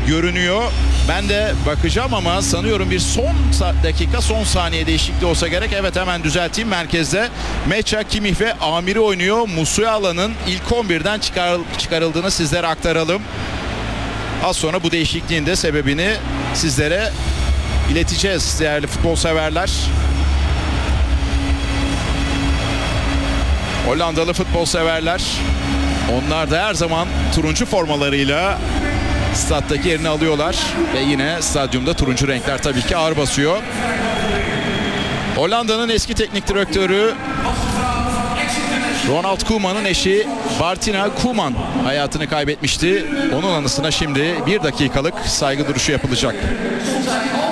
görünüyor. Ben de bakacağım ama sanıyorum bir son dakika, son saniye değişikliği olsa gerek. Evet, hemen düzelteyim. Merkezde Meça, Kimih ve Amiri oynuyor. Musiala'nın ilk 11'den çıkarıldığını sizlere aktaralım. Az sonra bu değişikliğin de sebebini sizlere ileteceğiz değerli futbol severler. Hollandalı futbol severler, onlar da her zaman turuncu formalarıyla stattaki yerini alıyorlar ve yine stadyumda turuncu renkler tabii ki ağır basıyor. Hollanda'nın eski teknik direktörü Ronald Koeman'ın eşi Martina Koeman hayatını kaybetmişti. Onun anısına şimdi 1 dakikalık saygı duruşu yapılacak.